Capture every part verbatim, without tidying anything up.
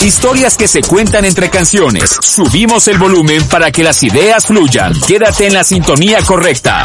Historias que se cuentan entre canciones. Subimos el volumen para que las ideas fluyan. Quédate en la sintonía correcta.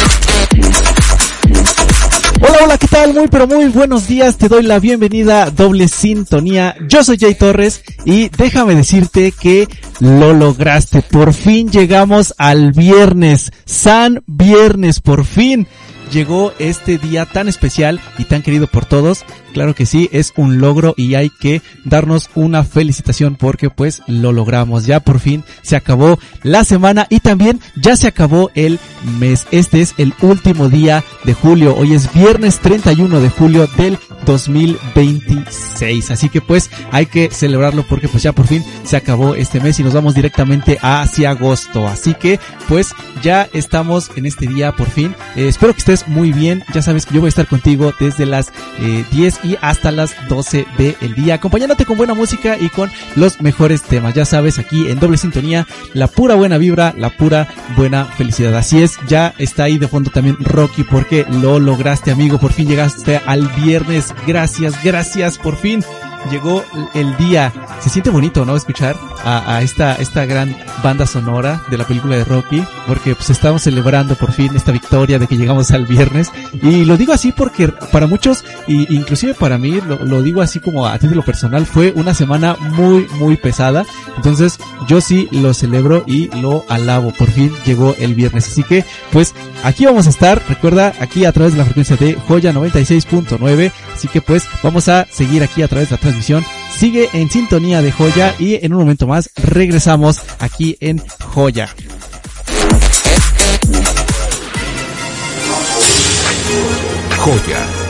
Hola, hola, ¿qué tal? Muy, pero muy buenos días. Te doy la bienvenida a Doble Sintonía. Yo soy Jay Torres y déjame decirte que lo lograste. Por fin llegamos al viernes. San Viernes, por fin. Llegó este día tan especial y tan querido por todos. Claro que sí, es un logro y hay que darnos una felicitación porque pues lo logramos. Ya por fin se acabó la semana y también ya se acabó el mes. Este es el último día de julio. Hoy es viernes treinta y uno de julio del dos mil veintiséis. Así que pues hay que celebrarlo porque pues ya por fin se acabó este mes y nos vamos directamente hacia agosto. Así que pues ya estamos en este día por fin. Eh, espero que estés muy bien. Ya sabes que yo voy a estar contigo desde las eh, diez y hasta las doce del día, acompañándote con buena música y con los mejores temas. Ya sabes, aquí en Doble Sintonía, la pura buena vibra, la pura buena felicidad. Así es, ya está ahí de fondo también Rocky porque lo lograste, amigo. Por fin llegaste al viernes. Gracias, gracias, por fin llegó el día. Se siente bonito, ¿no? Escuchar a, a esta esta gran banda sonora de la película de Rocky, porque pues estamos celebrando por fin esta victoria de que llegamos al viernes. Y lo digo así porque para muchos, y inclusive para mí, lo, lo digo así como a título personal, fue una semana muy, muy pesada. Entonces yo sí lo celebro y lo alabo. Por fin llegó el viernes. Así que pues aquí vamos a estar, recuerda, aquí a través de la frecuencia de Joya noventa y seis punto nueve. Así que pues vamos a seguir aquí a través de la transmisión. Sigue en sintonía de Joya y en un momento más regresamos aquí en Joya. Joya